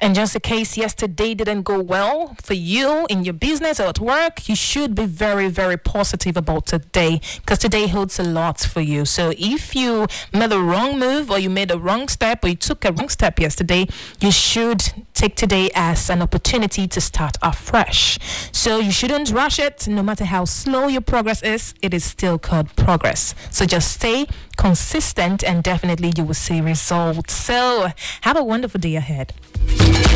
And just in case yesterday didn't go well for you in your business or at work, you should be very, very positive about today, because today holds a lot for you. So if you made a wrong move, or you made a wrong step, or you took a wrong step yesterday, you should take today as an opportunity to start afresh. So you shouldn't rush it. No matter how slow your progress is, it is still called progress. So just stay consistent and definitely you will see results. So have a wonderful day ahead.